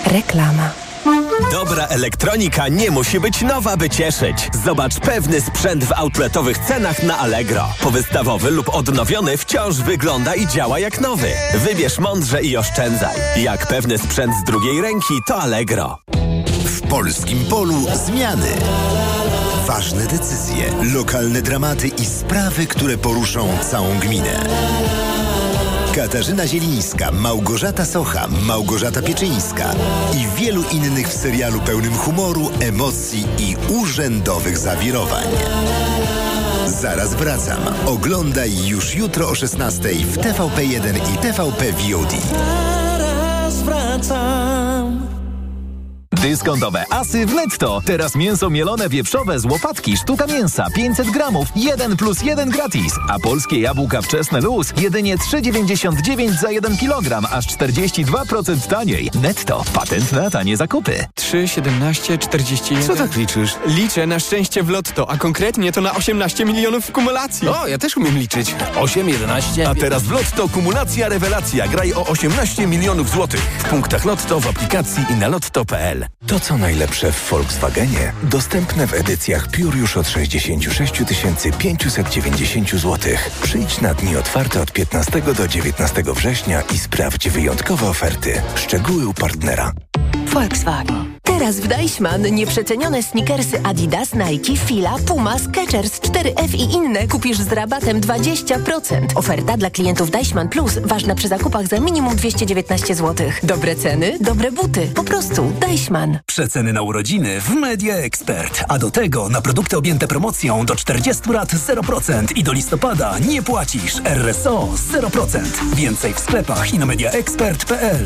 Reklama. Dobra elektronika nie musi być nowa, by cieszyć. Zobacz pewny sprzęt w outletowych cenach na Allegro. Powystawowy lub odnowiony wciąż wygląda i działa jak nowy. Wybierz mądrze i oszczędzaj. Jak pewny sprzęt z drugiej ręki, to Allegro. W polskim polu zmiany. Ważne decyzje, lokalne dramaty i sprawy, które poruszą całą gminę. Katarzyna Zielińska, Małgorzata Socha, Małgorzata Pieczyńska i wielu innych w serialu pełnym humoru, emocji i urzędowych zawirowań. Zaraz wracam. Oglądaj już jutro o 16:00 w TVP1 i TVP VOD. Zaraz wracam. Dyskontowe asy w Netto. Teraz mięso mielone wieprzowe z łopatki, sztuka mięsa, 500 gramów, 1+1 gratis. A polskie jabłka wczesne luz, jedynie 3,99 za 1 kilogram, aż 42% taniej. Netto. Patent na tanie zakupy. 3,17,41. Co tak liczysz? Liczę na szczęście w lotto, a konkretnie to na 18 milionów w kumulacji. O, ja też umiem liczyć. 8, 11... A teraz w Lotto kumulacja rewelacja. Graj o 18 milionów złotych. W punktach Lotto, w aplikacji i na lotto.pl. To co najlepsze w Volkswagenie, dostępne w edycjach Pure już od 66 590 zł. Przyjdź na dni otwarte od 15 do 19 września i sprawdź wyjątkowe oferty. Szczegóły u partnera. Volkswagen. Teraz w Deichmann nieprzecenione sneakersy Adidas, Nike, Fila, Puma, Skechers, 4F i inne kupisz z rabatem 20%. Oferta dla klientów Deichmann Plus ważna przy zakupach za minimum 219 zł. Dobre ceny, dobre buty. Po prostu Deichmann. Przeceny na urodziny w Media Expert. A do tego na produkty objęte promocją do 40 lat 0% i do listopada nie płacisz. RSO 0%. Więcej w sklepach i na mediaexpert.pl.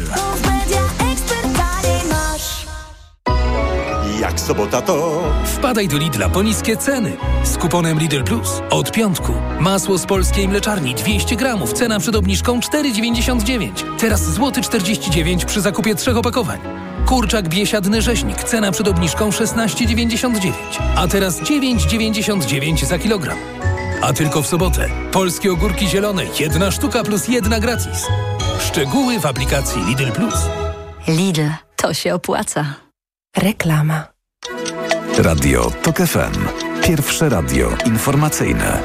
Jak sobota to... Wpadaj do Lidla po niskie ceny. Z kuponem Lidl Plus. Od piątku. Masło z polskiej mleczarni 200 gramów. Cena przed obniżką 4,99. Teraz złoty 49 przy zakupie 3 opakowań. Kurczak biesiadny rzeźnik. Cena przed obniżką 16,99. A teraz 9,99 za kilogram. A tylko w sobotę. Polskie ogórki zielone. 1 sztuka plus 1 gratis. Szczegóły w aplikacji Lidl Plus. Lidl. To się opłaca. Reklama. Radio TOK FM. Pierwsze radio informacyjne.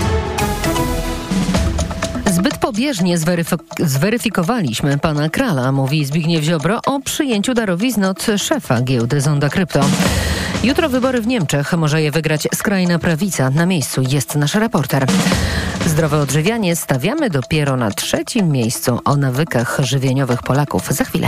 Zbyt pobieżnie zweryfikowaliśmy pana Krala, mówi Zbigniew Ziobro o przyjęciu darowizn od szefa giełdy Zonda Krypto. Jutro wybory w Niemczech. Może je wygrać skrajna prawica. Na miejscu jest nasz reporter. Zdrowe odżywianie stawiamy dopiero na 3. miejscu. O nawykach żywieniowych Polaków za chwilę.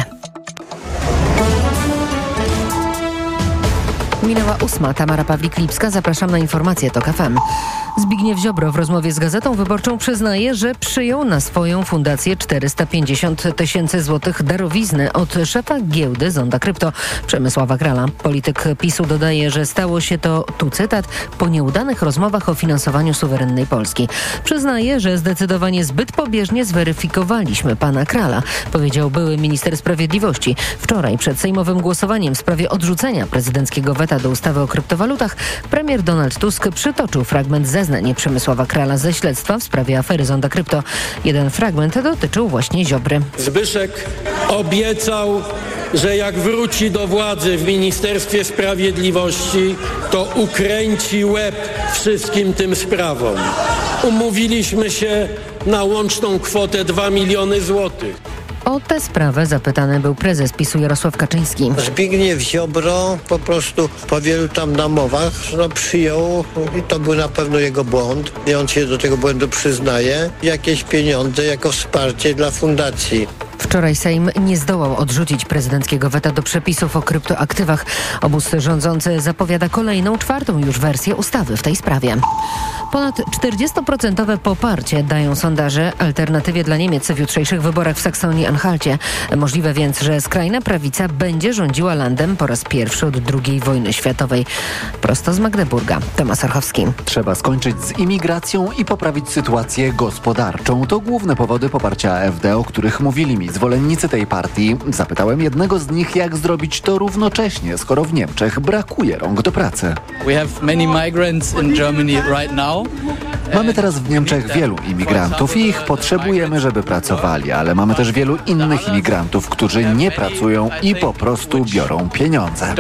Minęła 8. Tamara Pawlik-Lipska. Zapraszam na informacje TOK FM. Zbigniew Ziobro w rozmowie z Gazetą Wyborczą przyznaje, że przyjął na swoją fundację 450 000 złotych darowizny od szefa giełdy Zonda Krypto Przemysława Krala. Polityk PiS-u dodaje, że stało się to, tu cytat, po nieudanych rozmowach o finansowaniu suwerennej Polski. Przyznaje, że zdecydowanie zbyt pobieżnie zweryfikowaliśmy pana Krala, powiedział były minister sprawiedliwości. Wczoraj przed sejmowym głosowaniem w sprawie odrzucenia prezydenckiego weta do ustawy o kryptowalutach premier Donald Tusk przytoczył fragment zeznań Przemysława Krala ze śledztwa w sprawie afery Zonda Krypto. Jeden fragment dotyczył właśnie Ziobry. Zbyszek obiecał, że jak wróci do władzy w Ministerstwie Sprawiedliwości, to ukręci łeb wszystkim tym sprawom. Umówiliśmy się na łączną kwotę 2 miliony złotych. O tę sprawę zapytany był prezes PiS-u Jarosław Kaczyński. Zbigniew Ziobro po prostu po wielu tam namowach przyjął, i to był na pewno jego błąd, i on się do tego błędu przyznaje, jakieś pieniądze jako wsparcie dla fundacji. Wczoraj Sejm nie zdołał odrzucić prezydenckiego weta do przepisów o kryptoaktywach. Obóz rządzący zapowiada kolejną, 4. już wersję ustawy w tej sprawie. Ponad 40% poparcie dają sondaże Alternatywie dla Niemiec w jutrzejszych wyborach w Saksonii-Anhalcie. Możliwe więc, że skrajna prawica będzie rządziła landem po raz pierwszy od II wojny światowej. Prosto z Magdeburga. Tomasz Orchowski. Trzeba skończyć z imigracją i poprawić sytuację gospodarczą. To główne powody poparcia AfD, o których mówili mi zwolennicy tej partii. Zapytałem jednego z nich, jak zrobić to równocześnie, skoro w Niemczech brakuje rąk do pracy. We have many migrants in Germany right now. Mamy teraz w Niemczech wielu imigrantów i ich potrzebujemy, żeby pracowali, ale mamy też wielu innych imigrantów, którzy nie pracują i po prostu biorą pieniądze.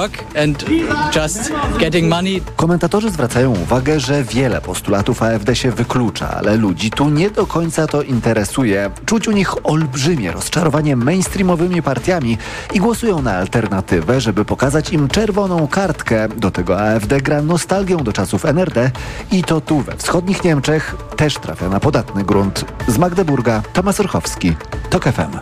Komentatorzy zwracają uwagę, że wiele postulatów AfD się wyklucza, ale ludzi tu nie do końca to interesuje. Czuć u nich olbrzymie rozczarowanie mainstreamowymi partiami i głosują na alternatywę, żeby pokazać im czerwoną kartkę. Do tego AfD gra nostalgię do czasów NRD i to tu we wschodnich Niemczech też trafia na podatny grunt. Z Magdeburga Tomasz Orchowski, TOK FM.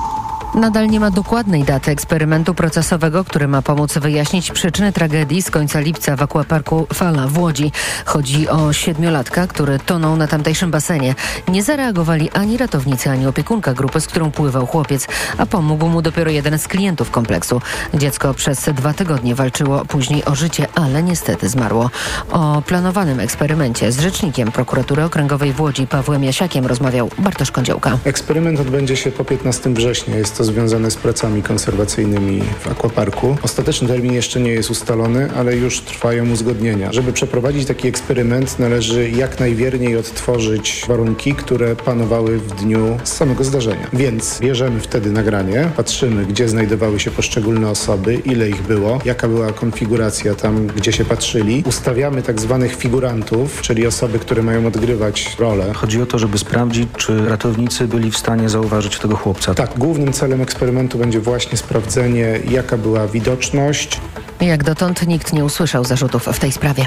Nadal nie ma dokładnej daty eksperymentu procesowego, który ma pomóc wyjaśnić przyczyny tragedii z końca lipca w aquaparku Fala w Łodzi. Chodzi o 7-latka, który tonął na tamtejszym basenie. Nie zareagowali ani ratownicy, ani opiekunka grupy, z którą pływał chłopiec, a pomógł mu dopiero jeden z klientów kompleksu. Dziecko przez 2 tygodnie walczyło później o życie, ale niestety zmarło. O planowanym eksperymencie z rzecznikiem prokuratury okręgowej w Łodzi Pawłem Jasiakiem rozmawiał Bartosz Kądziołka. Eksperyment odbędzie się po 15 września. Jest to związane z pracami konserwacyjnymi w aquaparku. Ostateczny termin jeszcze nie jest ustalony, ale już trwają uzgodnienia. Żeby przeprowadzić taki eksperyment, należy jak najwierniej odtworzyć warunki, które panowały w dniu samego zdarzenia. Więc bierzemy wtedy nagranie, patrzymy, gdzie znajdowały się poszczególne osoby, ile ich było, jaka była konfiguracja tam, gdzie się patrzyli. Ustawiamy tak zwanych figurantów, czyli osoby, które mają odgrywać rolę. Chodzi o to, żeby sprawdzić, czy ratownicy byli w stanie zauważyć tego chłopca. Tak, głównym celem eksperymentu będzie właśnie sprawdzenie, jaka była widoczność. Jak dotąd nikt nie usłyszał zarzutów w tej sprawie.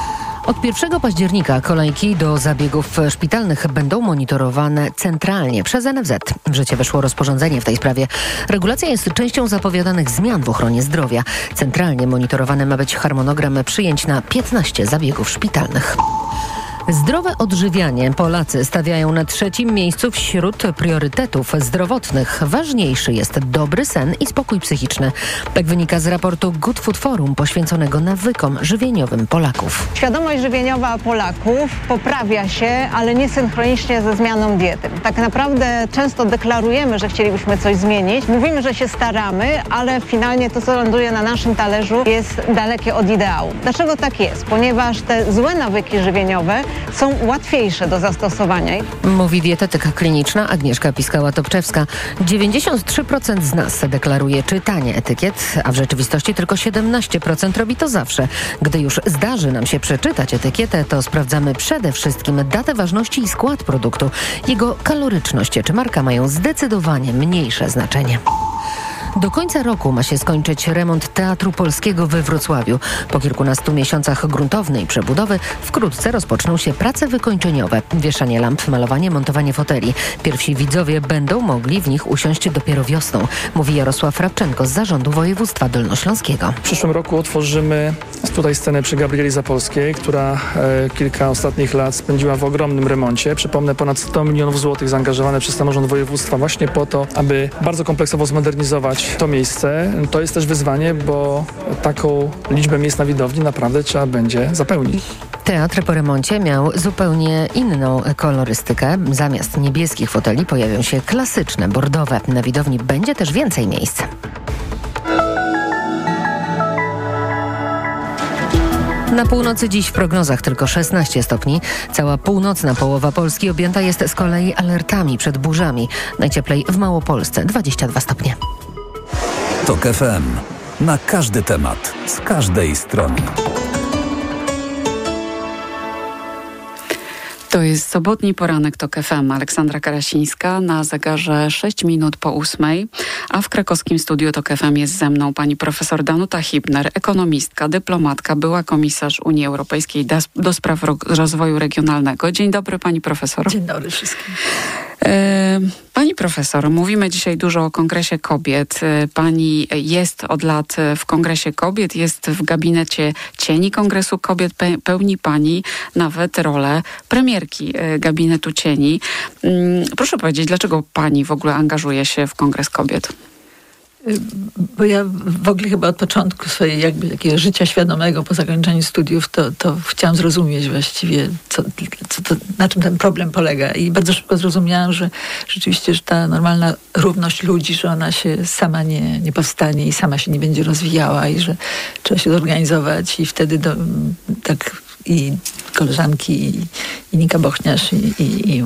Od 1 października kolejki do zabiegów szpitalnych będą monitorowane centralnie przez NFZ. W życie weszło rozporządzenie w tej sprawie. Regulacja jest częścią zapowiadanych zmian w ochronie zdrowia. Centralnie monitorowany ma być harmonogram przyjęć na 15 zabiegów szpitalnych. Zdrowe odżywianie Polacy stawiają na 3. miejscu wśród priorytetów zdrowotnych. Ważniejszy jest dobry sen i spokój psychiczny. Tak wynika z raportu Good Food Forum poświęconego nawykom żywieniowym Polaków. Świadomość żywieniowa Polaków poprawia się, ale nie synchronicznie ze zmianą diety. Tak naprawdę często deklarujemy, że chcielibyśmy coś zmienić. Mówimy, że się staramy, ale finalnie to, co ląduje na naszym talerzu, jest dalekie od ideału. Dlaczego tak jest? Ponieważ te złe nawyki żywieniowe są łatwiejsze do zastosowania. Mówi dietetyk kliniczna Agnieszka Piskała-Topczewska. 93% z nas deklaruje czytanie etykiet, a w rzeczywistości tylko 17% robi to zawsze. Gdy już zdarzy nam się przeczytać etykietę, to sprawdzamy przede wszystkim datę ważności i skład produktu. Jego kaloryczność czy marka mają zdecydowanie mniejsze znaczenie. Do końca roku ma się skończyć remont Teatru Polskiego we Wrocławiu. Po kilkunastu miesiącach gruntownej przebudowy wkrótce rozpoczną się prace wykończeniowe. Wieszanie lamp, malowanie, montowanie foteli. Pierwsi widzowie będą mogli w nich usiąść dopiero wiosną, mówi Jarosław Rabczenko z Zarządu Województwa Dolnośląskiego. W przyszłym roku otworzymy tutaj scenę przy Gabrieli Zapolskiej, która kilka ostatnich lat spędziła w ogromnym remoncie. Przypomnę, ponad 100 milionów złotych zaangażowane przez samorząd województwa właśnie po to, aby bardzo kompleksowo zmodernizować to miejsce. To jest też wyzwanie, bo taką liczbę miejsc na widowni naprawdę trzeba będzie zapełnić. Teatr po remoncie miał zupełnie inną kolorystykę. Zamiast niebieskich foteli pojawią się klasyczne, bordowe. Na widowni będzie też więcej miejsc. Na północy dziś w prognozach tylko 16 stopni. Cała północna połowa Polski objęta jest z kolei alertami przed burzami. Najcieplej w Małopolsce 22 stopnie. TOK FM. Na każdy temat, z każdej strony. To jest sobotni poranek TOK FM. Aleksandra Karasińska, na zegarze 6 minut po 8, a w krakowskim studiu TOK FM jest ze mną pani profesor Danuta Hibner, ekonomistka, dyplomatka, była komisarz Unii Europejskiej do spraw rozwoju regionalnego. Dzień dobry pani profesor. Dzień dobry wszystkim. Pani profesor, mówimy dzisiaj dużo o Kongresie Kobiet. Pani jest od lat w Kongresie Kobiet, jest w gabinecie cieni Kongresu Kobiet, pełni pani nawet rolę premierki gabinetu cieni. Proszę powiedzieć, dlaczego pani w ogóle angażuje się w Kongres Kobiet? Bo ja w ogóle chyba od początku swojej jakby takiego życia świadomego po zakończeniu studiów to chciałam zrozumieć właściwie, na czym ten problem polega. I bardzo szybko zrozumiałam, że rzeczywiście, że ta normalna równość ludzi, że ona się sama nie powstanie i sama się nie będzie rozwijała i że trzeba się zorganizować i wtedy tak i koleżanki i Nika Bochniarz i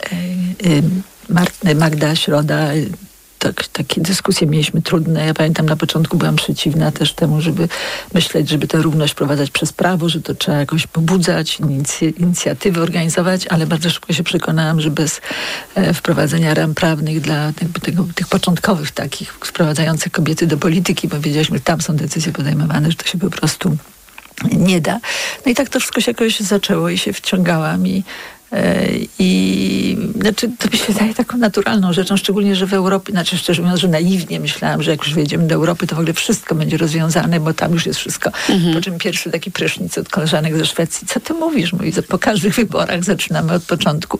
Magda Środa. Takie dyskusje mieliśmy trudne. Ja pamiętam, na początku byłam przeciwna też temu, żeby myśleć, żeby tę równość wprowadzać przez prawo, że to trzeba jakoś pobudzać, inicjatywy organizować, ale bardzo szybko się przekonałam, że bez wprowadzenia ram prawnych dla tych początkowych takich, wprowadzających kobiety do polityki, bo wiedzieliśmy, że tam są decyzje podejmowane, że to się po prostu nie da. No i tak to wszystko się jakoś zaczęło i się wciągałam i znaczy, to mi się wydaje taką naturalną rzeczą, szczególnie, że w Europie, znaczy szczerze mówiąc, że naiwnie myślałam, że jak już wejdziemy do Europy, to w ogóle wszystko będzie rozwiązane, bo tam już jest wszystko. Po czym pierwszy taki prysznic od koleżanek ze Szwecji. Co ty mówisz? Mówi, po każdych wyborach zaczynamy od początku.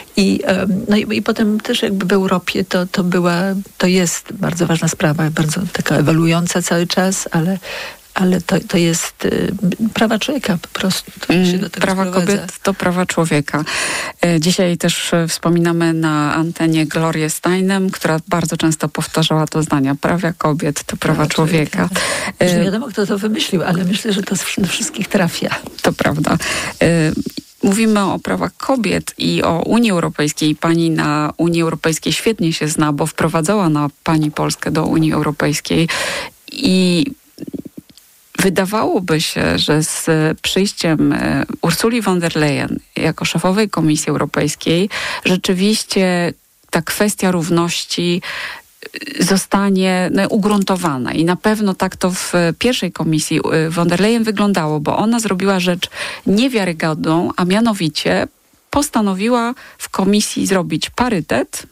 I potem też jakby w Europie to jest bardzo ważna sprawa, bardzo taka ewoluująca cały czas, ale to jest prawa człowieka po prostu. Prawa kobiet to prawa człowieka. Dzisiaj też wspominamy na antenie Glorię Steinem, która bardzo często powtarzała to zdania. Prawa kobiet to prawa człowieka. Nie wiadomo, kto to wymyślił, ale myślę, że to do wszystkich trafia. To prawda. Mówimy o prawach kobiet i o Unii Europejskiej. Pani na Unii Europejskiej świetnie się zna, bo wprowadzała pani Polskę do Unii Europejskiej i wydawałoby się, że z przyjściem Ursuli von der Leyen jako szefowej Komisji Europejskiej rzeczywiście ta kwestia równości zostanie ugruntowana. I na pewno tak to w pierwszej komisji von der Leyen wyglądało, bo ona zrobiła rzecz niewiarygodną, a mianowicie postanowiła w komisji zrobić parytet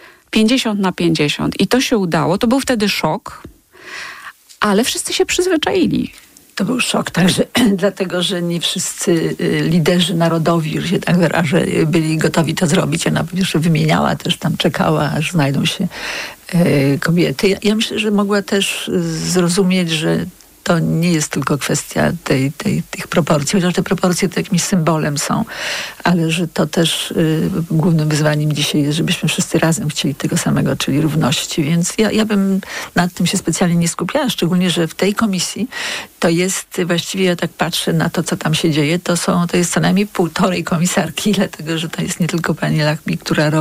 50/50. I to się udało. To był wtedy szok, ale wszyscy się przyzwyczaili. To był szok także dlatego, że nie wszyscy liderzy narodowi, że się tak wyrażę, byli gotowi to zrobić. Ona pierwsze wymieniała, też tam czekała, aż znajdą się kobiety. Ja myślę, że mogła też zrozumieć, że to nie jest tylko kwestia tych proporcji, chociaż te proporcje to jakimś symbolem są, ale że to też głównym wyzwaniem dzisiaj jest, żebyśmy wszyscy razem chcieli tego samego, czyli równości. Więc ja bym nad tym się specjalnie nie skupiała, szczególnie, że w tej komisji to jest właściwie, ja tak patrzę na to, co tam się dzieje, to jest co najmniej 1,5 komisarki, dlatego, że to jest nie tylko pani Lachmi, która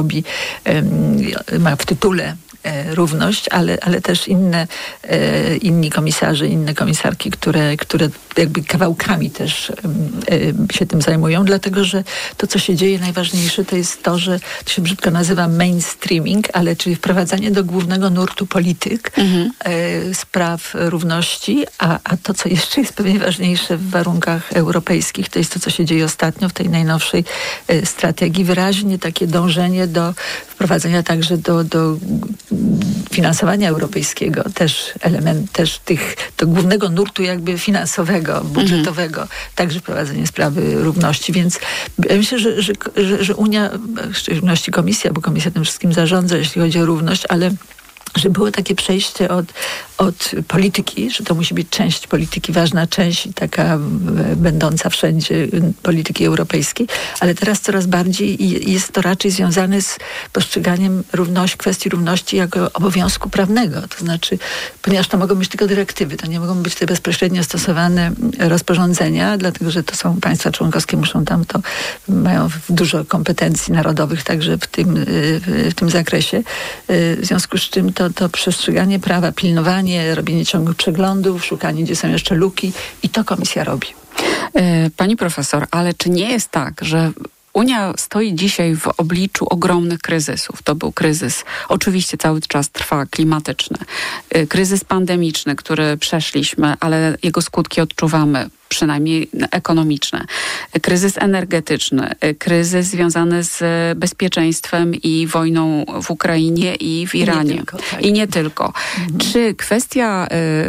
ma w tytule równość, ale też inni komisarze, inne komisarki, które jakby kawałkami też się tym zajmują, dlatego, że to, co się dzieje, najważniejsze to jest to, że to się brzydko nazywa mainstreaming, ale czyli wprowadzanie do głównego nurtu polityk spraw równości, a to, co jeszcze jest pewnie ważniejsze w warunkach europejskich, to jest to, co się dzieje ostatnio w tej najnowszej strategii, wyraźnie takie dążenie do wprowadzenia także do finansowania europejskiego, też do głównego nurtu jakby finansowego, budżetowego, także wprowadzenie sprawy równości. Więc ja myślę, że Unia, w szczególności Komisja, bo Komisja tym wszystkim zarządza, jeśli chodzi o równość, ale że było takie przejście od polityki, że to musi być część polityki, ważna część i taka będąca wszędzie polityki europejskiej, ale teraz coraz bardziej jest to raczej związane z postrzeganiem kwestii równości jako obowiązku prawnego. To znaczy, ponieważ to mogą być tylko dyrektywy, to nie mogą być te bezpośrednio stosowane rozporządzenia, dlatego, że to są państwa członkowskie, mają dużo kompetencji narodowych także w tym zakresie. W związku z czym to przestrzeganie prawa, pilnowanie, robienie ciągłych przeglądów, szukanie, gdzie są jeszcze luki i to Komisja robi. Pani profesor, ale czy nie jest tak, że Unia stoi dzisiaj w obliczu ogromnych kryzysów? To był kryzys, oczywiście cały czas trwa, klimatyczny, kryzys pandemiczny, który przeszliśmy, ale jego skutki odczuwamy, przynajmniej ekonomiczne. Kryzys energetyczny, kryzys związany z bezpieczeństwem i wojną w Ukrainie i w Iranie. I nie tylko. Czy kwestia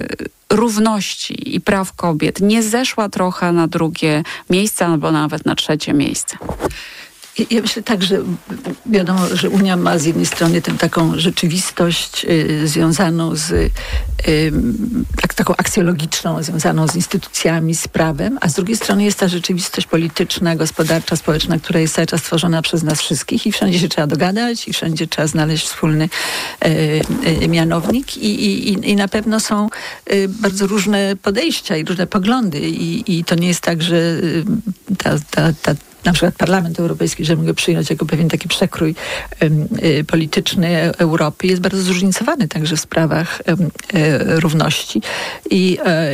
równości i praw kobiet nie zeszła trochę na drugie miejsce albo nawet na trzecie miejsce? Ja myślę tak, że wiadomo, że Unia ma z jednej strony tę taką rzeczywistość związaną z taką aksjologiczną, związaną z instytucjami, z prawem, a z drugiej strony jest ta rzeczywistość polityczna, gospodarcza, społeczna, która jest cały czas tworzona przez nas wszystkich i wszędzie się trzeba dogadać i wszędzie trzeba znaleźć wspólny mianownik i na pewno są bardzo różne podejścia i różne poglądy i to nie jest tak, że na przykład Parlament Europejski, żeby go przyjąć jako pewien taki przekrój polityczny Europy, jest bardzo zróżnicowany także w sprawach równości. I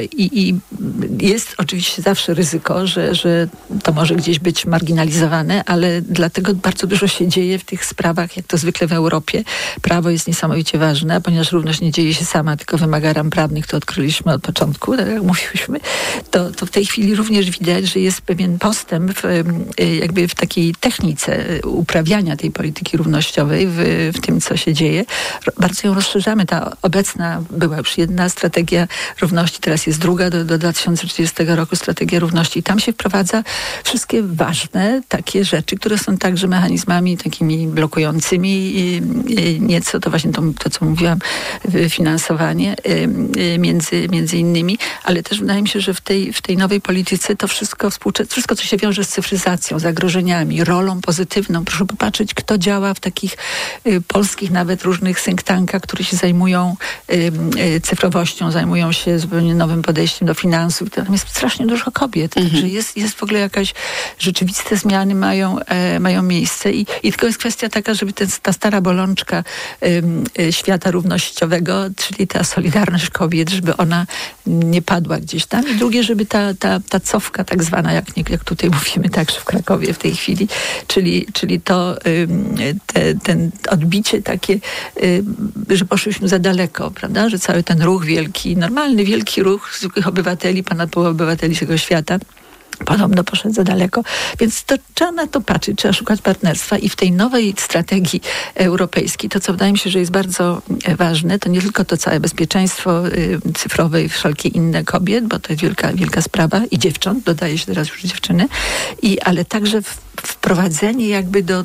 jest oczywiście zawsze ryzyko, że to może gdzieś być marginalizowane, ale dlatego bardzo dużo się dzieje w tych sprawach, jak to zwykle w Europie. Prawo jest niesamowicie ważne, a ponieważ równość nie dzieje się sama, tylko wymaga ram prawnych, to odkryliśmy od początku, tak jak mówiłyśmy, to w tej chwili również widać, że jest pewien postęp jakby w takiej technice uprawiania tej polityki równościowej w tym, co się dzieje. Bardzo ją rozszerzamy. Ta obecna była już jedna strategia równości, teraz jest druga do 2030 roku strategia równości. I tam się wprowadza wszystkie ważne takie rzeczy, które są także mechanizmami takimi blokującymi nieco, to właśnie to co mówiłam, finansowanie między innymi, ale też wydaje mi się, że w tej nowej polityce to wszystko, co się wiąże z cyfryzacją, zagrożeniami, rolą pozytywną. Proszę popatrzeć, kto działa w takich polskich nawet różnych think tankach, które się zajmują cyfrowością, zajmują się zupełnie nowym podejściem do finansów. Tam jest strasznie dużo kobiet. Także jest w ogóle jakaś rzeczywiste zmiany mają miejsce i tylko jest kwestia taka, żeby ta stara bolączka świata równościowego, czyli ta solidarność kobiet, żeby ona nie padła gdzieś tam. I drugie, żeby ta cofka tak zwana, jak tutaj mówimy także w Krakowie w tej chwili, czyli to ten odbicie takie, że poszliśmy za daleko, prawda? Że cały ten ruch wielki, normalny wielki ruch zwykłych obywateli, ponad połowa obywateli tego świata podobno poszedł za daleko, więc to trzeba na to patrzeć, trzeba szukać partnerstwa i w tej nowej strategii europejskiej, to co wydaje mi się, że jest bardzo ważne, to nie tylko to całe bezpieczeństwo cyfrowe i wszelkie inne kobiet, bo to jest wielka sprawa i dziewcząt, dodaje się teraz już dziewczyny, ale także wprowadzenie jakby do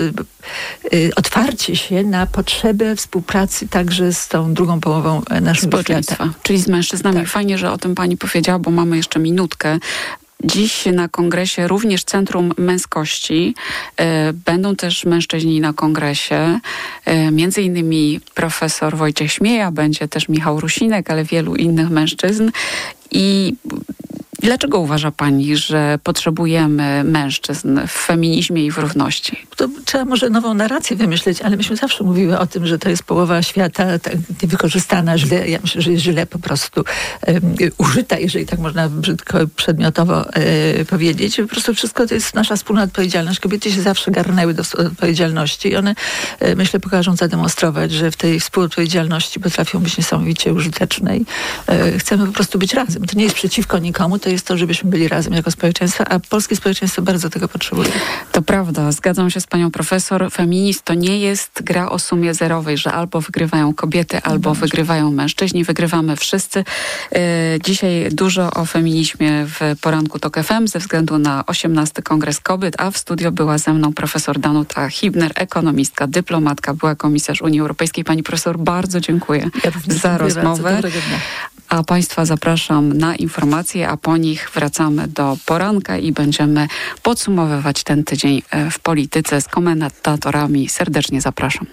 otwarcie się na potrzebę współpracy także z tą drugą połową naszego świata. Czyli z mężczyznami. Tak. Fajnie, że o tym pani powiedziała, bo mamy jeszcze minutkę. Dziś na kongresie również Centrum Męskości. Będą też mężczyźni na kongresie. Między innymi profesor Wojciech Śmieja, będzie też Michał Rusinek, ale wielu innych mężczyzn. I dlaczego uważa pani, że potrzebujemy mężczyzn w feminizmie i w równości? To trzeba może nową narrację wymyśleć, ale myśmy zawsze mówiły o tym, że to jest połowa świata tak niewykorzystana źle. Ja myślę, że jest źle po prostu użyta, jeżeli tak można brzydko przedmiotowo powiedzieć. Po prostu wszystko to jest nasza wspólna odpowiedzialność. Kobiety się zawsze garnęły do odpowiedzialności i one, myślę, pokażą zademonstrować, że w tej współodpowiedzialności potrafią być niesamowicie użyteczne i chcemy po prostu być razem. To nie jest przeciwko nikomu, to jest to, żebyśmy byli razem jako społeczeństwo, a polskie społeczeństwo bardzo tego potrzebuje. To prawda, zgadzam się z panią profesor. Feminizm to nie jest gra o sumie zerowej, że albo wygrywają kobiety, albo wygrywają mężczyźni. Wygrywamy wszyscy. Dzisiaj dużo o feminizmie w poranku TOK FM ze względu na 18. Kongres Kobiet, a w studio była ze mną profesor Danuta Hibner, ekonomistka, dyplomatka, była komisarz Unii Europejskiej. Pani profesor, bardzo dziękuję za rozmowę. Dobrego dnia. A państwa zapraszam na informacje, a po nich wracamy do poranka i będziemy podsumowywać ten tydzień w polityce z komentatorami. Serdecznie zapraszam.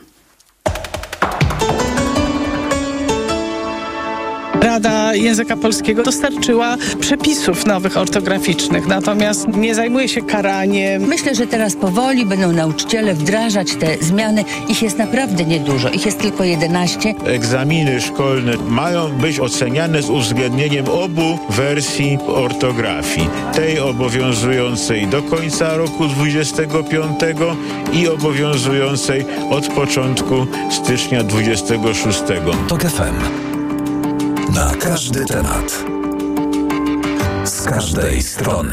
Rada Języka Polskiego dostarczyła przepisów nowych ortograficznych, natomiast nie zajmuje się karaniem. Myślę, że teraz powoli będą nauczyciele wdrażać te zmiany. Ich jest naprawdę niedużo. Ich jest tylko 11. Egzaminy szkolne mają być oceniane z uwzględnieniem obu wersji ortografii. Tej obowiązującej do końca roku 2025 i obowiązującej od początku stycznia 2026. TOK FM. Na każdy temat. Z każdej strony.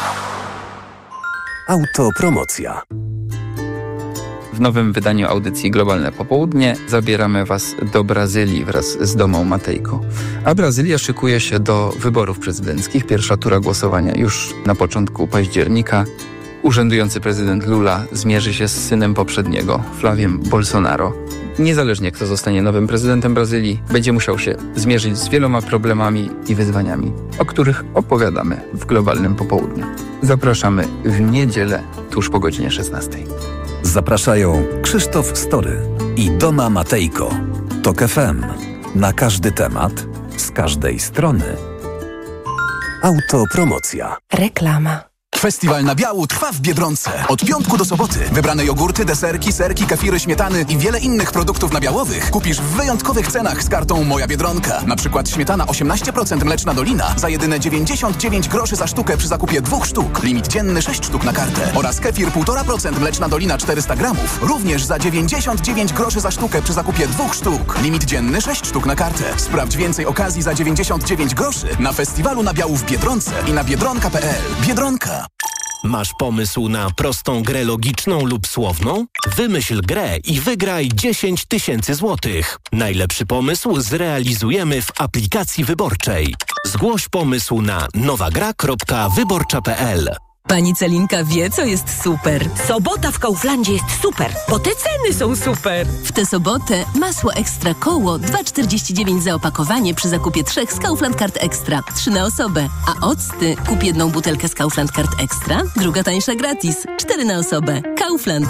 Autopromocja. W nowym wydaniu audycji Globalne Popołudnie zabieramy Was do Brazylii wraz z Domą Matejko. A Brazylia szykuje się do wyborów prezydenckich. Pierwsza tura głosowania już na początku października. Urzędujący prezydent Lula zmierzy się z synem poprzedniego, Flaviem Bolsonaro. Niezależnie kto zostanie nowym prezydentem Brazylii, będzie musiał się zmierzyć z wieloma problemami i wyzwaniami, o których opowiadamy w Globalnym Popołudniu. Zapraszamy w niedzielę tuż po godzinie 16. Zapraszają Krzysztof Story i Doma Matejko. TOK FM. Na każdy temat, z każdej strony. Autopromocja. Reklama. Festiwal nabiału trwa w Biedronce. Od piątku do soboty wybrane jogurty, deserki, serki, kefiry, śmietany i wiele innych produktów nabiałowych kupisz w wyjątkowych cenach z kartą Moja Biedronka. Na przykład śmietana 18% Mleczna Dolina za jedyne 99 groszy za sztukę przy zakupie 2 sztuk. Limit dzienny 6 sztuk na kartę. Oraz kefir 1,5% Mleczna Dolina 400 gramów. Również za 99 groszy za sztukę przy zakupie 2 sztuk. Limit dzienny 6 sztuk na kartę. Sprawdź więcej okazji za 99 groszy na festiwalu nabiału w Biedronce i na biedronka.pl. Biedronka. Masz pomysł na prostą grę logiczną lub słowną? Wymyśl grę i wygraj 10 000 złotych. Najlepszy pomysł zrealizujemy w aplikacji wyborczej. Zgłoś pomysł na nowagra.wyborcza.pl. Pani Celinka wie, co jest super. Sobota w Kauflandzie jest super, bo te ceny są super. W tę sobotę masło Ekstra Koło 2,49 za opakowanie przy zakupie 3 z Kaufland Card Extra. 3 na osobę. A octy kup jedną butelkę z Kaufland Card Extra, druga tańsza gratis. 4 na osobę. Kaufland.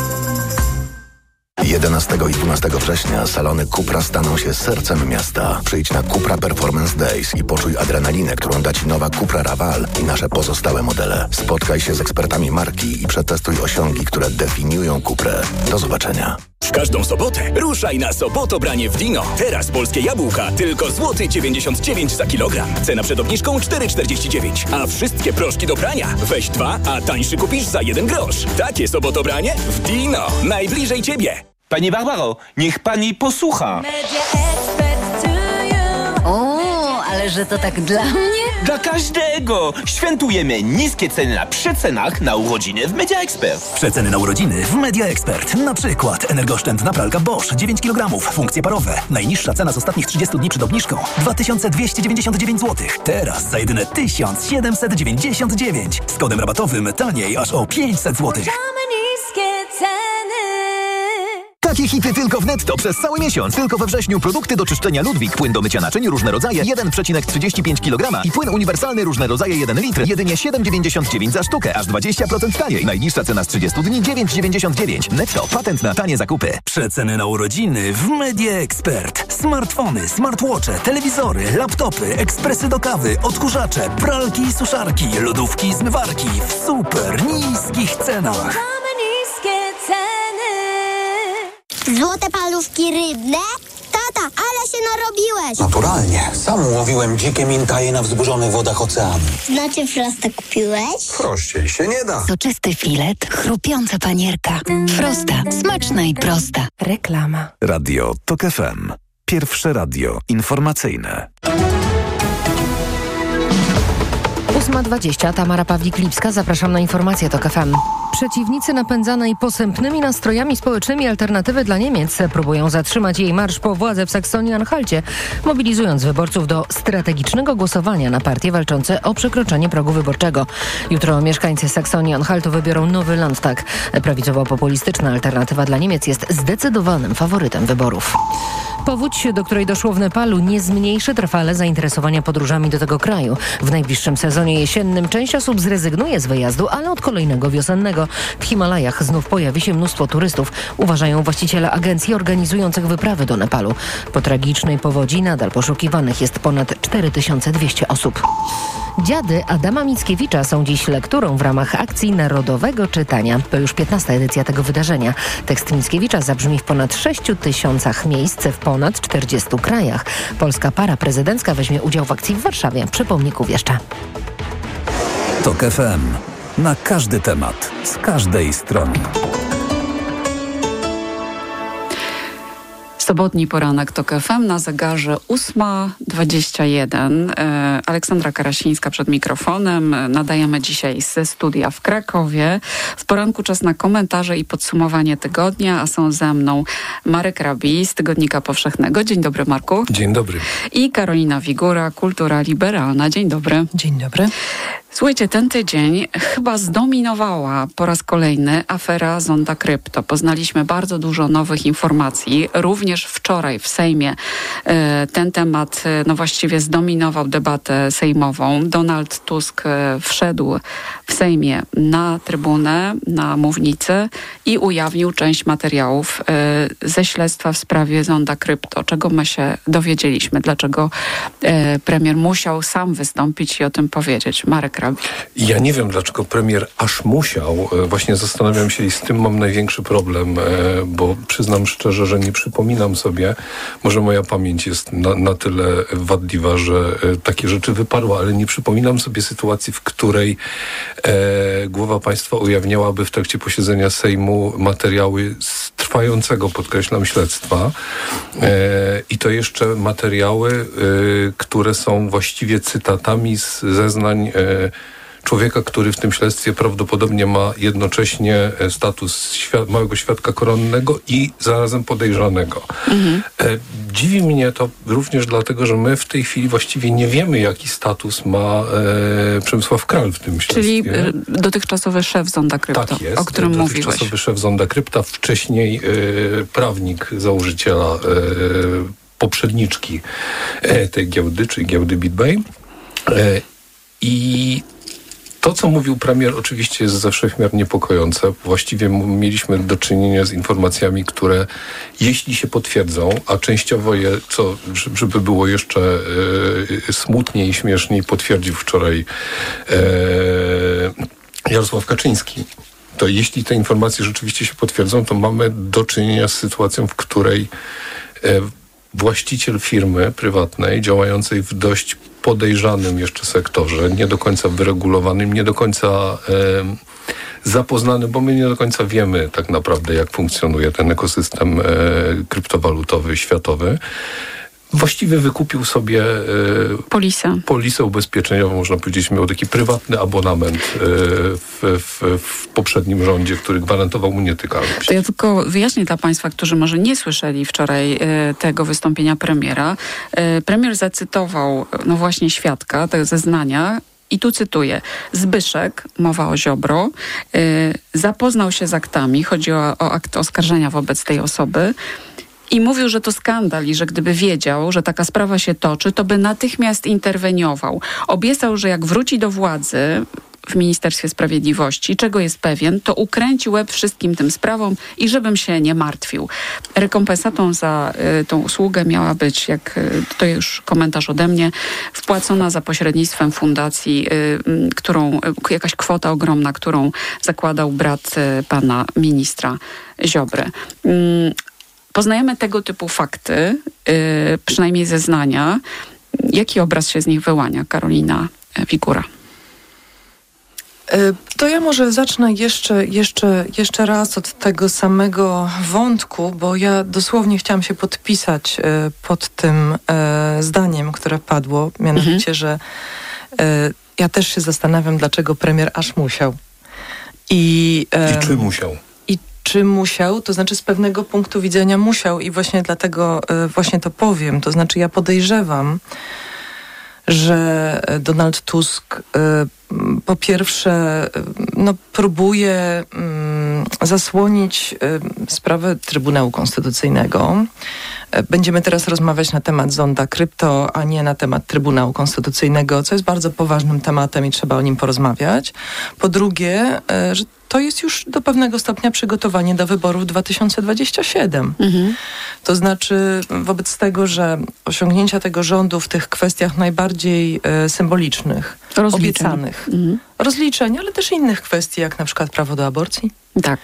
11 i 12 września salony Cupra staną się sercem miasta. Przyjdź na Cupra Performance Days i poczuj adrenalinę, którą da Ci nowa Cupra Raval i nasze pozostałe modele. Spotkaj się z ekspertami marki i przetestuj osiągi, które definiują Cuprę. Do zobaczenia. W każdą sobotę ruszaj na Sobotobranie w Dino. Teraz polskie jabłka tylko złoty 99 za kilogram. Cena przed obniżką 4,49. A wszystkie proszki do prania weź 2, a tańszy kupisz za 1 grosz. Takie Sobotobranie w Dino. Najbliżej Ciebie. Pani Barbaro, niech Pani posłucha. O, ale że to tak dla mnie? Dla każdego! Świętujemy niskie ceny na przecenach na urodziny w Media Expert. Przeceny na urodziny w Media Expert. Na przykład energooszczędna pralka Bosch 9 kg, funkcje parowe. Najniższa cena z ostatnich 30 dni przed obniżką 2299 zł. Teraz za jedyne 1799. Z kodem rabatowym taniej aż o 500 zł. Takie hity tylko w Netto przez cały miesiąc. Tylko we wrześniu produkty do czyszczenia Ludwik, płyn do mycia naczyń, różne rodzaje 1,35 kg i płyn uniwersalny różne rodzaje 1 litr jedynie 7,99 za sztukę, aż 20% taniej. Najniższa cena z 30 dni 9,99. Netto, patent na tanie zakupy. Przeceny na urodziny w Media Expert. Smartfony, smartwatche, telewizory, laptopy, ekspresy do kawy, odkurzacze, pralki i suszarki, lodówki i zmywarki w super niskich cenach. Złote parówki rybne? Tata, ale się narobiłeś! Naturalnie. Sam łowiłem dzikie mintaje na wzburzonych wodach oceanu. Znaczy Frosta kupiłeś? Prościej się nie da. Soczysty filet, chrupiąca panierka. Frosta. Smaczna i prosta. Reklama. Radio TOK FM. Pierwsze radio informacyjne. 8:20. Tamara Pawlik-Lipska. Zapraszam na informacje TOK FM. Przeciwnicy napędzanej posępnymi nastrojami społecznymi Alternatywy dla Niemiec próbują zatrzymać jej marsz po władzę w Saksonii-Anhalcie, mobilizując wyborców do strategicznego głosowania na partie walczące o przekroczenie progu wyborczego. Jutro mieszkańcy Saksonii-Anhaltu wybiorą nowy Landtag. Prawicowo-populistyczna Alternatywa dla Niemiec jest zdecydowanym faworytem wyborów. Powódź, do której doszło w Nepalu, nie zmniejszy trwale zainteresowania podróżami do tego kraju. W najbliższym sezonie jesiennym część osób zrezygnuje z wyjazdu, ale od kolejnego wiosennego. W Himalajach znów pojawi się mnóstwo turystów, uważają właściciele agencji organizujących wyprawy do Nepalu. Po tragicznej powodzi nadal poszukiwanych jest ponad 4200 osób. Dziady Adama Mickiewicza są dziś lekturą w ramach akcji Narodowego Czytania. To już 15. edycja tego wydarzenia. Tekst Mickiewicza zabrzmi w ponad 6000 miejsc w ponad 40 krajach. Polska para prezydencka weźmie udział w akcji w Warszawie przy pomniku Wieszcza. TOK FM. Na każdy temat, z każdej strony. Sobotni poranek TOK FM, na zegarze 8:21. Aleksandra Karasińska przed mikrofonem. Nadajemy dzisiaj ze studia w Krakowie. W poranku czas na komentarze i podsumowanie tygodnia, a są ze mną Marek Rabi z Tygodnika Powszechnego. Dzień dobry, Marku. Dzień dobry. I Karolina Wigura, Kultura Liberalna. Dzień dobry. Dzień dobry. Słuchajcie, ten tydzień chyba zdominowała po raz kolejny afera Zonda Krypto. Poznaliśmy bardzo dużo nowych informacji. Również wczoraj w Sejmie ten temat właściwie zdominował debatę sejmową. Donald Tusk wszedł w Sejmie na trybunę, na mównicę i ujawnił część materiałów ze śledztwa w sprawie Zonda Krypto. Czego my się dowiedzieliśmy? Dlaczego premier musiał sam wystąpić i o tym powiedzieć? Marek Rabik. Ja nie wiem, dlaczego premier aż musiał. Właśnie zastanawiam się i z tym mam największy problem, bo przyznam szczerze, że nie przypominam sobie, może moja pamięć jest na tyle wadliwa, że takie rzeczy wypadły, ale nie przypominam sobie sytuacji, w której głowa państwa ujawniałaby w trakcie posiedzenia Sejmu materiały z trwającego, podkreślam, śledztwa. I to jeszcze materiały, które są właściwie cytatami z zeznań człowieka, który w tym śledztwie prawdopodobnie ma jednocześnie status małego świadka koronnego i zarazem podejrzanego. Dziwi mnie to również dlatego, że my w tej chwili właściwie nie wiemy, jaki status ma Przemysław Kral w tym śledztwie. Czyli dotychczasowy szef Zonda Krypto, tak jest, o którym mówiłeś. Dotychczasowy szef Zonda Krypta, wcześniej prawnik założyciela poprzedniczki tej giełdy, czyli giełdy BitBay. I to, co mówił premier, oczywiście jest ze wszechmiar niepokojące. Właściwie mieliśmy do czynienia z informacjami, które jeśli się potwierdzą, a częściowo je, co, żeby było jeszcze smutniej i śmieszniej, potwierdził wczoraj Jarosław Kaczyński. To jeśli te informacje rzeczywiście się potwierdzą, to mamy do czynienia z sytuacją, w której właściciel firmy prywatnej działającej w dość podejrzanym jeszcze sektorze, nie do końca wyregulowanym, nie do końca zapoznanym, bo my nie do końca wiemy tak naprawdę, jak funkcjonuje ten ekosystem kryptowalutowy światowy. Właściwie wykupił sobie polisę ubezpieczeniową, można powiedzieć, miał taki prywatny abonament w poprzednim rządzie, który gwarantował mu nietykalność. To ja tylko wyjaśnię dla Państwa, którzy może nie słyszeli wczoraj tego wystąpienia premiera. Premier zacytował właśnie świadka, te zeznania. I tu cytuję. Zbyszek, mowa o Ziobro, zapoznał się z aktami, chodzi o akt oskarżenia wobec tej osoby, i mówił, że to skandal i że gdyby wiedział, że taka sprawa się toczy, to by natychmiast interweniował. Obiecał, że jak wróci do władzy w Ministerstwie Sprawiedliwości, czego jest pewien, to ukręci łeb wszystkim tym sprawom i żebym się nie martwił. Rekompensatą za tą usługę miała być, jak to już komentarz ode mnie, wpłacona za pośrednictwem fundacji, jakaś kwota ogromna, którą zakładał brat pana ministra Ziobry. Poznajemy tego typu fakty, przynajmniej zeznania. Jaki obraz się z nich wyłania? Karolina Wigura. To ja może zacznę jeszcze raz od tego samego wątku, bo ja dosłownie chciałam się podpisać pod tym zdaniem, które padło, mianowicie, że ja też się zastanawiam, dlaczego premier aż musiał. I czy musiał? Czy musiał, to znaczy z pewnego punktu widzenia musiał i właśnie dlatego właśnie to powiem. To znaczy ja podejrzewam, że Donald Tusk po pierwsze próbuje zasłonić sprawę Trybunału Konstytucyjnego. Będziemy teraz rozmawiać na temat Zonda Krypto, a nie na temat Trybunału Konstytucyjnego, co jest bardzo poważnym tematem i trzeba o nim porozmawiać. Po drugie, że to jest już do pewnego stopnia przygotowanie do wyborów 2027. To znaczy wobec tego, że osiągnięcia tego rządu w tych kwestiach najbardziej symbolicznych, obiecanych, rozliczeń, ale też innych kwestii, jak na przykład prawo do aborcji, tak,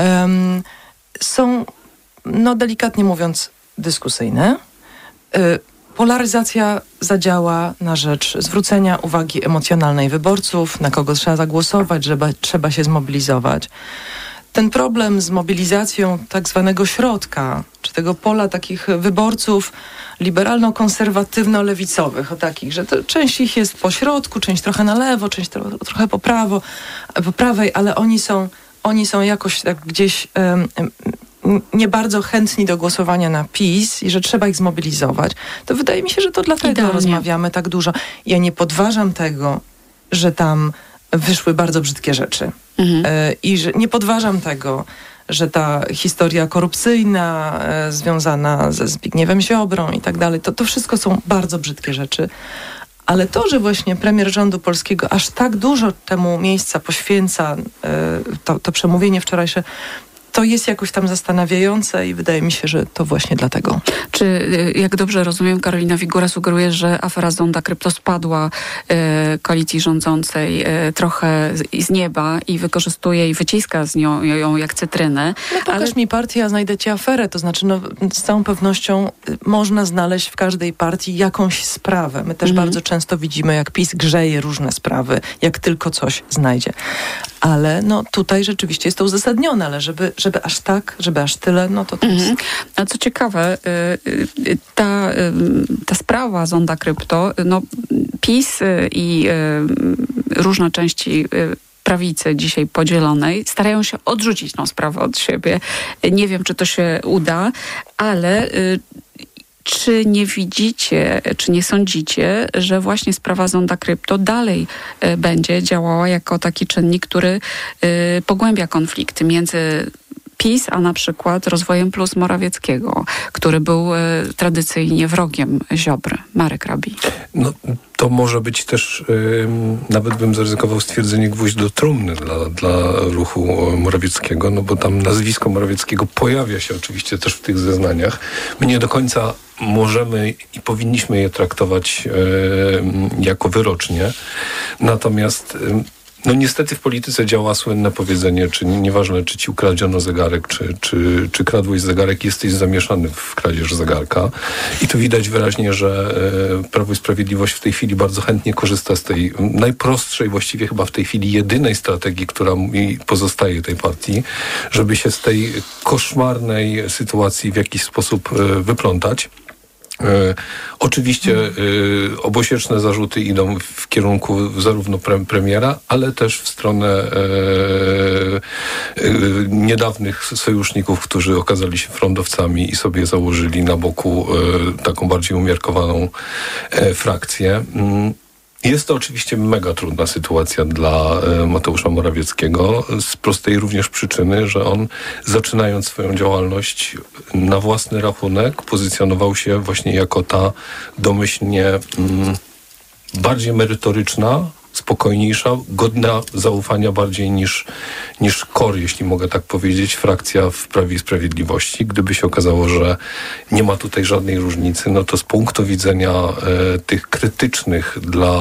są, delikatnie mówiąc, dyskusyjne. Polaryzacja zadziała na rzecz zwrócenia uwagi emocjonalnej wyborców, na kogo trzeba zagłosować, że trzeba się zmobilizować. Ten problem z mobilizacją tak zwanego środka, czy tego pola takich wyborców liberalno-konserwatywno-lewicowych, o takich, że to część ich jest po środku, część trochę na lewo, część trochę po prawej, ale oni są jakoś tak gdzieś nie bardzo chętni do głosowania na PiS i że trzeba ich zmobilizować, to wydaje mi się, że to dlatego rozmawiamy tak dużo. Ja nie podważam tego, że tam wyszły bardzo brzydkie rzeczy. I że nie podważam tego, że ta historia korupcyjna związana ze Zbigniewem Ziobrą i tak dalej, to wszystko są bardzo brzydkie rzeczy. Ale to, że właśnie premier rządu polskiego aż tak dużo temu miejsca poświęca, to przemówienie wczorajsze, to jest jakoś tam zastanawiające i wydaje mi się, że to właśnie dlatego. Czy, jak dobrze rozumiem, Karolina Wigura sugeruje, że afera Zonda Krypto spadła koalicji rządzącej trochę z nieba i wykorzystuje i wyciska z nią ją jak cytrynę. No pokaż mi partię, a znajdę ci aferę. To znaczy, z całą pewnością można znaleźć w każdej partii jakąś sprawę. My też bardzo często widzimy, jak PiS grzeje różne sprawy, jak tylko coś znajdzie. Ale tutaj rzeczywiście jest to uzasadnione, ale żeby aż tak, żeby aż tyle, to jest... A co ciekawe, ta sprawa Zonda Krypto, PiS i różne części prawicy dzisiaj podzielonej starają się odrzucić tą sprawę od siebie. Nie wiem, czy to się uda, ale... Czy nie widzicie, czy nie sądzicie, że właśnie sprawa Zonda Krypto dalej będzie działała jako taki czynnik, który pogłębia konflikty między PiS, a na przykład Rozwojem Plus Morawieckiego, który był tradycyjnie wrogiem Ziobry? Marek Rabi. To może być też, nawet bym zaryzykował stwierdzenie, gwóźdź do trumny dla ruchu Morawieckiego, bo tam nazwisko Morawieckiego pojawia się oczywiście też w tych zeznaniach. My nie do końca możemy i powinniśmy je traktować jako wyrocznie. Natomiast niestety w polityce działa słynne powiedzenie, czy nieważne, czy ci ukradziono zegarek, czy kradłeś zegarek, jesteś zamieszany w kradzież zegarka. I tu widać wyraźnie, że Prawo i Sprawiedliwość w tej chwili bardzo chętnie korzysta z tej najprostszej, właściwie chyba w tej chwili jedynej strategii, która pozostaje tej partii, żeby się z tej koszmarnej sytuacji w jakiś sposób wyplątać. Oczywiście obosieczne zarzuty idą w kierunku zarówno premiera, ale też w stronę niedawnych sojuszników, którzy okazali się frondowcami i sobie założyli na boku taką bardziej umiarkowaną frakcję. Jest to oczywiście mega trudna sytuacja dla Mateusza Morawieckiego z prostej również przyczyny, że on, zaczynając swoją działalność na własny rachunek, pozycjonował się właśnie jako ta domyślnie bardziej merytoryczna, spokojniejsza, godna zaufania bardziej niż KOR, jeśli mogę tak powiedzieć, frakcja w Prawie i Sprawiedliwości. Gdyby się okazało, że nie ma tutaj żadnej różnicy, to z punktu widzenia tych krytycznych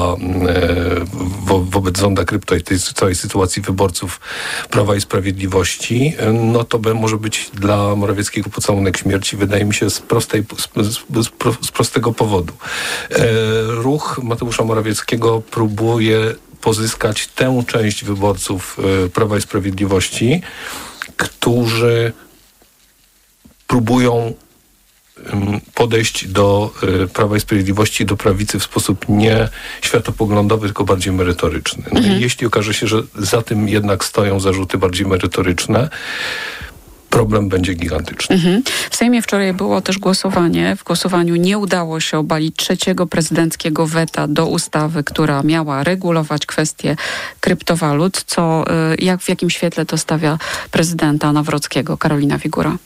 wobec Zonda Krypto i tej całej sytuacji wyborców Prawa i Sprawiedliwości, to może być dla Morawieckiego pocałunek śmierci, wydaje mi się, z prostego powodu. Ruch Mateusza Morawieckiego próbuje pozyskać tę część wyborców Prawa i Sprawiedliwości, którzy próbują podejść do Prawa i Sprawiedliwości, do prawicy w sposób nie światopoglądowy, tylko bardziej merytoryczny. I jeśli okaże się, że za tym jednak stoją zarzuty bardziej merytoryczne, problem będzie gigantyczny. W Sejmie wczoraj było też głosowanie. W głosowaniu nie udało się obalić trzeciego prezydenckiego weta do ustawy, która miała regulować kwestie kryptowalut. W jakim świetle to stawia prezydenta Nawrockiego? Karolina Wigura.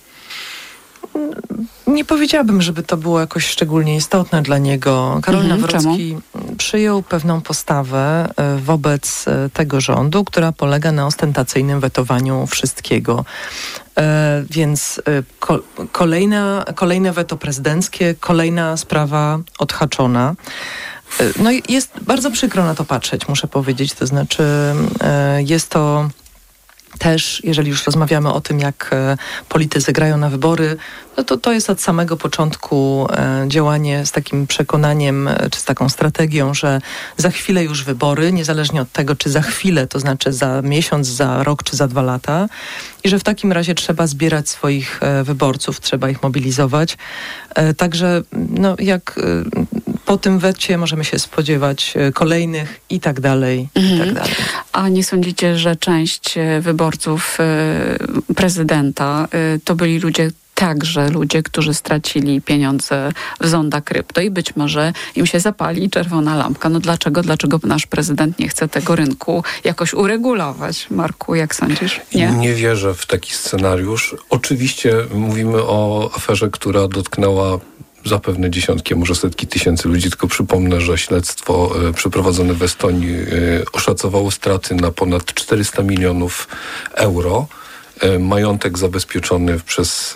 Nie powiedziałabym, żeby to było jakoś szczególnie istotne dla niego. Karol Nawrocki przyjął pewną postawę wobec tego rządu, która polega na ostentacyjnym wetowaniu wszystkiego. Więc kolejne weto prezydenckie, kolejna sprawa odhaczona. Jest bardzo przykro na to patrzeć, muszę powiedzieć. To znaczy jest to też, jeżeli już rozmawiamy o tym, jak politycy grają na wybory, to jest od samego początku działanie z takim przekonaniem, czy z taką strategią, że za chwilę już wybory, niezależnie od tego, czy za chwilę, to znaczy za miesiąc, za rok, czy za 2 lata, i że w takim razie trzeba zbierać swoich wyborców, trzeba ich mobilizować. Także jak po tym wecie możemy się spodziewać kolejnych i tak dalej, i tak dalej. A nie sądzicie, że część wyborców prezydenta to byli ludzie także ludzie, którzy stracili pieniądze w zonda krypto i być może im się zapali czerwona lampka. No dlaczego nasz prezydent nie chce tego rynku jakoś uregulować? Marku, jak sądzisz? Nie wierzę w taki scenariusz. Oczywiście mówimy o aferze, która dotknęła zapewne dziesiątki, może setki tysięcy ludzi, tylko przypomnę, że śledztwo przeprowadzone w Estonii oszacowało straty na ponad 400 milionów euro. Majątek zabezpieczony przez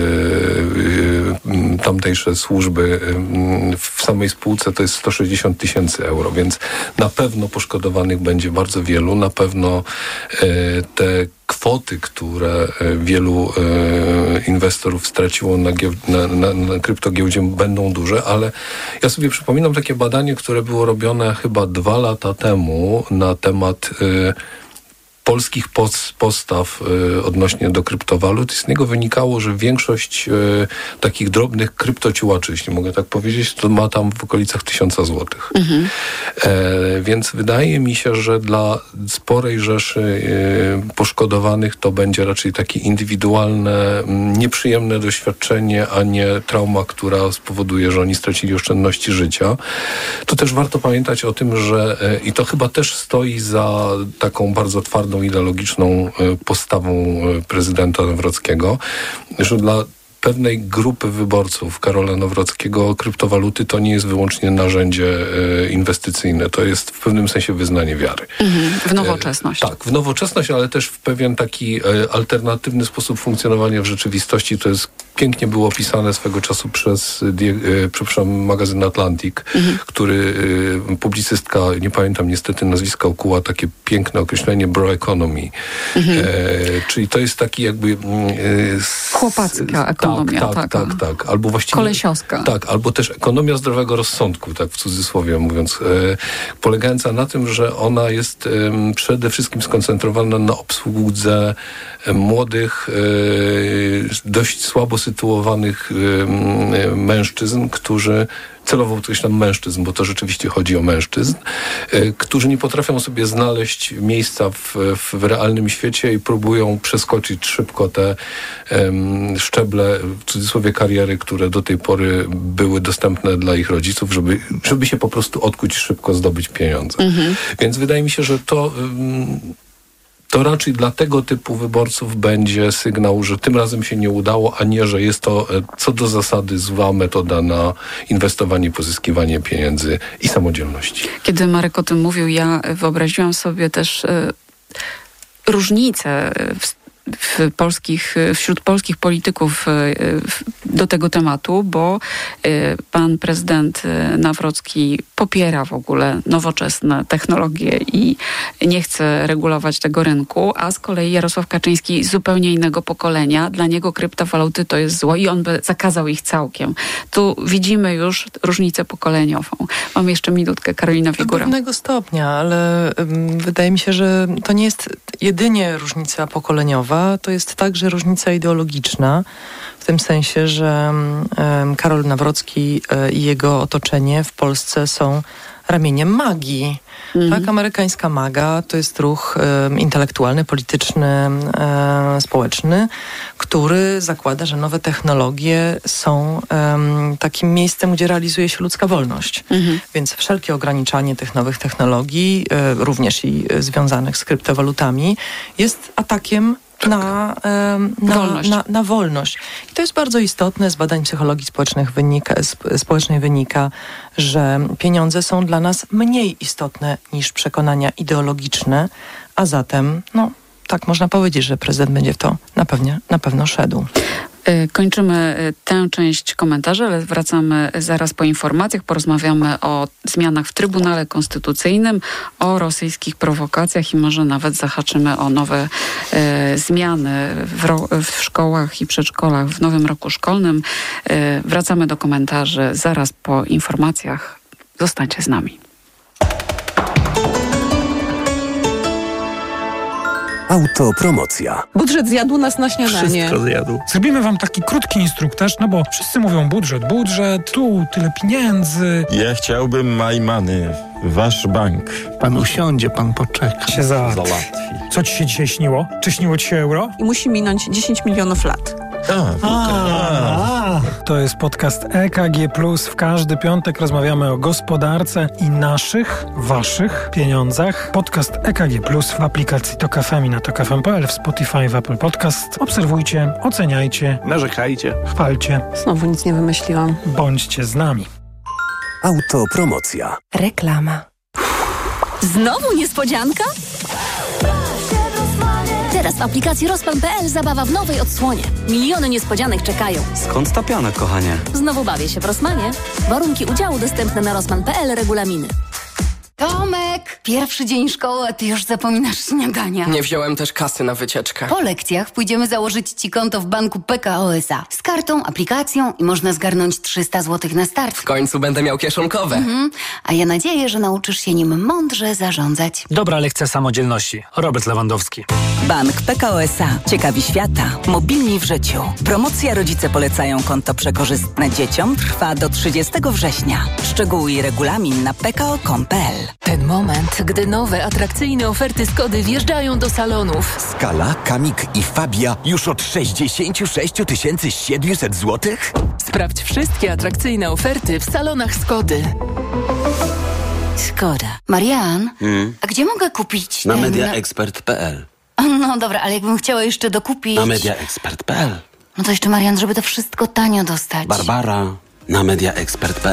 tamtejsze służby w samej spółce to jest 160 tysięcy euro, więc na pewno poszkodowanych będzie bardzo wielu. Na pewno te kwoty, które wielu inwestorów straciło na kryptogiełdzie, będą duże, ale ja sobie przypominam takie badanie, które było robione chyba 2 lata temu na temat polskich postaw odnośnie do kryptowalut. Z niego wynikało, że większość takich drobnych kryptociułaczy, jeśli mogę tak powiedzieć, to ma tam w okolicach 1000 złotych. Więc wydaje mi się, że dla sporej rzeszy poszkodowanych to będzie raczej takie indywidualne, nieprzyjemne doświadczenie, a nie trauma, która spowoduje, że oni stracili oszczędności życia. To też warto pamiętać o tym, że i to chyba też stoi za taką bardzo twardą ideologiczną postawą prezydenta Nawrockiego, że dla pewnej grupy wyborców Karola Nawrockiego kryptowaluty to nie jest wyłącznie narzędzie inwestycyjne. To jest w pewnym sensie wyznanie wiary. W nowoczesność. Tak, w nowoczesność, ale też w pewien taki alternatywny sposób funkcjonowania w rzeczywistości. To jest pięknie było opisane swego czasu przez magazyn Atlantic, który publicystka, nie pamiętam niestety nazwiska, ukuła takie piękne określenie bro economy. Czyli to jest taki jakby chłopacka ekonomia. Tak. Albo właściwie kolesiowska. Tak, albo też ekonomia zdrowego rozsądku, tak w cudzysłowie mówiąc, polegająca na tym, że ona jest przede wszystkim skoncentrowana na obsłudze młodych, dość słabo sytuowanych mężczyzn, którzy celowo podkreślam mężczyzn, bo to rzeczywiście chodzi o mężczyzn, którzy nie potrafią sobie znaleźć miejsca w realnym świecie i próbują przeskoczyć szybko te szczeble, w cudzysłowie kariery, które do tej pory były dostępne dla ich rodziców, żeby się po prostu odkuć szybko, zdobyć pieniądze. Więc wydaje mi się, że to raczej dla tego typu wyborców będzie sygnał, że tym razem się nie udało, a nie, że jest to co do zasady zła metoda na inwestowanie, pozyskiwanie pieniędzy i samodzielności. Kiedy Marek o tym mówił, ja wyobraziłam sobie też różnicę wśród polskich polityków do tego tematu, bo pan prezydent Nawrocki popiera w ogóle nowoczesne technologie i nie chce regulować tego rynku, a z kolei Jarosław Kaczyński zupełnie innego pokolenia. Dla niego kryptowaluty to jest zło i on by zakazał ich całkiem. Tu widzimy już różnicę pokoleniową. Mam jeszcze minutkę, Karolina Figura. Do pewnego stopnia, ale wydaje mi się, że to nie jest jedynie różnica pokoleniowa, to jest także różnica ideologiczna, w tym sensie, że Karol Nawrocki i jego otoczenie w Polsce są ramieniem magii. Tak, amerykańska maga to jest ruch intelektualny, polityczny, społeczny, który zakłada, że nowe technologie są takim miejscem, gdzie realizuje się ludzka wolność. Więc wszelkie ograniczanie tych nowych technologii, również i związanych z kryptowalutami, jest atakiem na wolność. I to jest bardzo istotne. Z badań psychologii społecznej wynika, że pieniądze są dla nas mniej istotne niż przekonania ideologiczne, a zatem, tak można powiedzieć, że prezydent będzie w to na pewno szedł. Kończymy tę część komentarzy, ale wracamy zaraz po informacjach. Porozmawiamy o zmianach w Trybunale Konstytucyjnym, o rosyjskich prowokacjach i może nawet zahaczymy o nowe zmiany w szkołach i przedszkolach w nowym roku szkolnym. Wracamy do komentarzy zaraz po informacjach. Zostańcie z nami. Autopromocja. Budżet zjadł nas na śniadanie. Wszystko zjadł. Zrobimy wam taki krótki instruktaż, bo wszyscy mówią budżet, tu tyle pieniędzy. Ja chciałbym my money, wasz bank. Pan usiądzie, pan poczeka. Się załatwi. Co ci się dzisiaj śniło? Czy śniło ci się euro? I musi minąć 10 milionów lat. To jest podcast EKG+. W każdy piątek rozmawiamy o gospodarce i naszych, waszych pieniądzach. Podcast EKG+, w aplikacji TOK FM i na tokfm.pl, w Spotify, w Apple Podcast. Obserwujcie, oceniajcie, narzekajcie, chwalcie. Znowu nic nie wymyśliłam. Bądźcie z nami. Autopromocja. Reklama. Znowu niespodzianka? Teraz w aplikacji Rosman.pl zabawa w nowej odsłonie. Miliony niespodzianek czekają. Skąd ta piana, kochanie? Znowu bawię się w Rosmanie. Warunki udziału dostępne na Rosman.pl, regulaminy. Tomek, pierwszy dzień szkoły, a ty już zapominasz śniadania. Nie wziąłem też kasy na wycieczkę. Po lekcjach pójdziemy założyć ci konto w banku PKO SA. Z kartą, aplikacją i można zgarnąć 300 zł na start. W końcu będę miał kieszonkowe. A ja nadzieję, że nauczysz się nim mądrze zarządzać. Dobra lekcja samodzielności. Robert Lewandowski. Bank PKO SA. Ciekawi świata. Mobilni w życiu. Promocja Rodzice polecają konto przekorzystne dzieciom trwa do 30 września. Szczegóły i regulamin na pko.com.pl. Ten moment, gdy nowe, atrakcyjne oferty Skody wjeżdżają do salonów. Skala, Kamik i Fabia już od 66 700 zł? Sprawdź wszystkie atrakcyjne oferty w salonach Skody. Szkoda. Marian, a gdzie mogę kupić Na mediaexpert.pl. No dobra, ale jakbym chciała jeszcze dokupić... Na mediaexpert.pl. No to jeszcze, Marian, żeby to wszystko tanio dostać. Barbara, na mediaexpert.pl.